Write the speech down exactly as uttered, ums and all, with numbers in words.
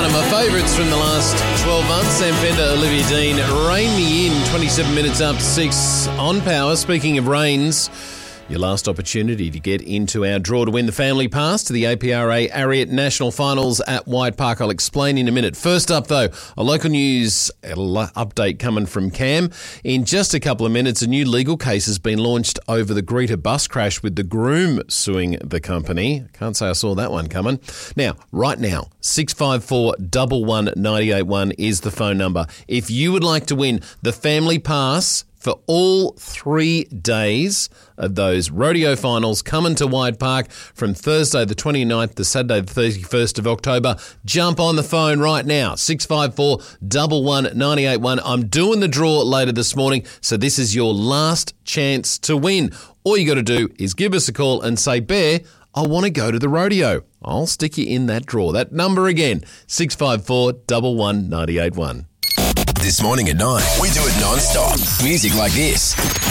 one of my favourites from the last twelve months. Sam Fender, Olivia Dean, Rain Me In, twenty-seven minutes after six on Power. Speaking of rains, your last opportunity to get into our draw to win the family pass to the A P R A Ariat National Finals at White Park. I'll explain in a minute. First up, though, a local news update coming from Cam. In just a couple of minutes, a new legal case has been launched over the Greta bus crash with the groom suing the company. Can't say I saw that one coming. Now, right now, six five four, one one, nine eight one is the phone number. If you would like to win the family pass for all three days of those rodeo finals coming to White Park from Thursday the twenty-ninth to Saturday the thirty-first of October, jump on the phone right now, six five four, one one, nine eight one. I'm doing the draw later this morning, so this is your last chance to win. All you got to do is give us a call and say, Bear, I want to go to the rodeo. I'll stick you in that draw. That number again, six five four, one one, nine eight one. This morning at nine, we do it non-stop. Music like this.